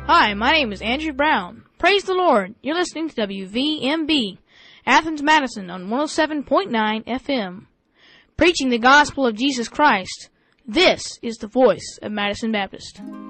Hi, my name is Andrew Brown. Praise the Lord. You're listening to WVMB, Athens, Madison on 107.9 FM. Preaching the gospel of Jesus Christ. This is the voice of Madison Baptist.